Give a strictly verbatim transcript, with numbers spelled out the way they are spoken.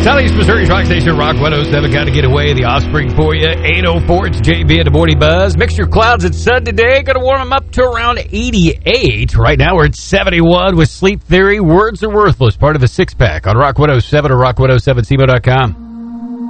Southeast Missouri's Rock Station, Rock one oh seven. Got to get away. The Offspring for you. eight oh four, it's J B and the Morning Buzz. Mixture clouds and sun today. Going to warm them up to around eighty-eight. Right now we're at seventy-one with Sleep Theory. Words are worthless. Part of the six-pack on Rock one oh seven or rock one oh seven C M O dot com.